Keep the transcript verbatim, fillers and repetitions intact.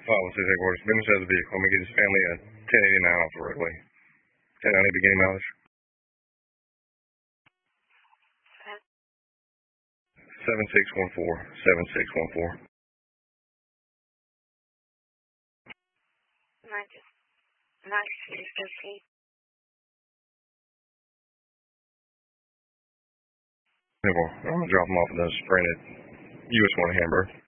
five one six headquarters. Business has a vehicle. Let me get his family at ten eighty-nine off the roadway. ten ninety beginning mileage. seven six one four. seven six one four. I'm going to drop him off at the sprint at U S one Hamburg.